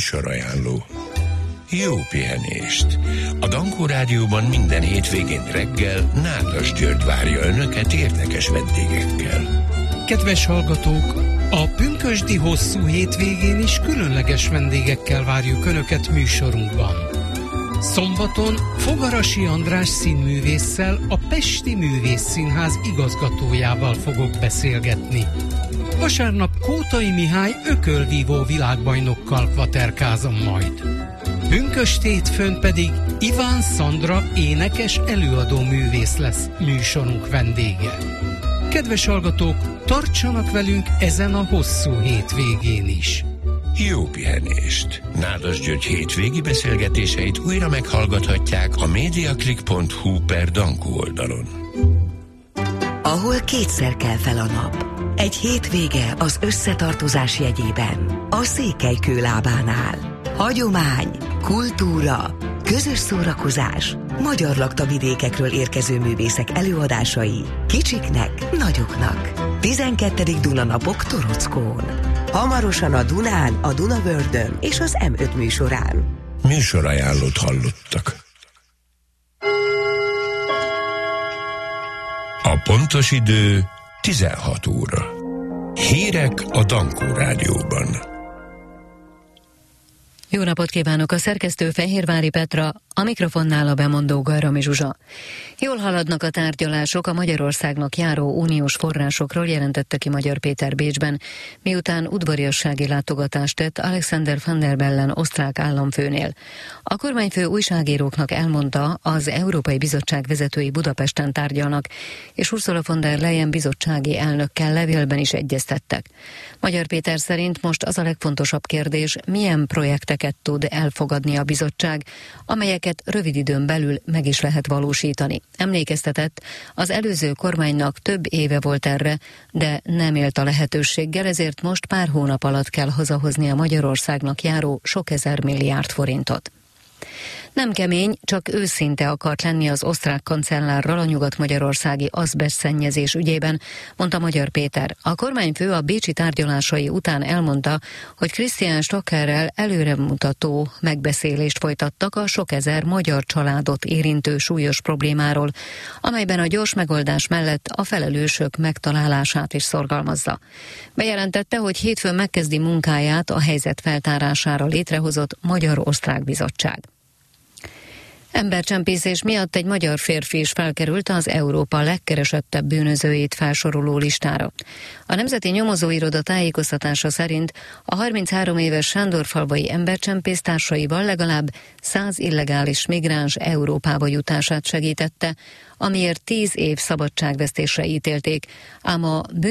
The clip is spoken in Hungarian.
Műsorajánló. Jó pihenést! A Dankó Rádióban minden hétvégén reggel Nádas György várja Önöket érdekes vendégekkel. Kedves hallgatók, a pünkösdi hosszú hétvégén is különleges vendégekkel várjuk Önöket műsorunkban. Szombaton Fogarasi András színművésszel, a Pesti Művészszínház igazgatójával fogok beszélgetni. Vasárnap Kótai Mihály ökölvívó világbajnokkal kvaterkázom majd. Pünkösd hétfőn pedig Iván Szandra énekes előadó művész lesz műsorunk vendége. Kedves hallgatók, tartsanak velünk ezen a hosszú hétvégén is. Jó pihenést! Nádas György hétvégi beszélgetéseit újra meghallgathatják a mediaclick.hu/Dankó oldalon. Ahol kétszer kell fel a nap. Egy hétvége az összetartozás jegyében. A Székelykő lábánál. Hagyomány, kultúra, közös szórakozás, magyar laktavidékekről érkező művészek előadásai, kicsiknek, nagyoknak. 12. Dunanapok Torockón. Hamarosan a Dunán, a Dunavördön és az M5 műsorán. Műsorajánlót hallottak. A pontos idő 16 óra. Hírek a Dankó Rádióban. Jó napot kívánok! A szerkesztő Fehérvári Petra, a mikrofonnál a bemondó Garami Zsuzsa. Jól haladnak a tárgyalások a Magyarországnak járó uniós forrásokról, jelentette ki Magyar Péter Bécsben, miután udvariassági látogatást tett Alexander Van der Bellen osztrák államfőnél. A kormányfő újságíróknak elmondta, az Európai Bizottság vezetői Budapesten tárgyalnak, és Ursula von der Leyen bizottsági elnökkel levélben is egyeztettek. Magyar Péter szerint most az a legfontosabb kérdés, milyen projektek tud elfogadni a bizottság, amelyeket rövid időn belül meg is lehet valósítani. Emlékeztetett, az előző kormánynak több éve volt erre, de nem élt a lehetőséggel, ezért most pár hónap alatt kell hazahozni a Magyarországnak járó sok ezer milliárd forintot. Nem kemény, csak őszinte akart lenni az osztrák kancellárral a nyugat-magyarországi azbestszennyezés ügyében, mondta Magyar Péter. A kormányfő a bécsi tárgyalásai után elmondta, hogy Christian Stockerrel előremutató megbeszélést folytattak a sok ezer magyar családot érintő súlyos problémáról, amelyben a gyors megoldás mellett a felelősök megtalálását is szorgalmazza. Bejelentette, hogy hétfőn megkezdi munkáját a helyzet feltárására létrehozott Magyar-Osztrák Bizottság. Embercsempészés miatt egy magyar férfi is felkerült az Európa legkeresettebb bűnözőit felsoroló listára. A Nemzeti Nyomozóiroda tájékoztatása szerint a 33 éves sándorfalvai embercsempész társaival legalább 100 illegális migráns Európába jutását segítette, amiért 10 év szabadságvesztésre ítélték, ám a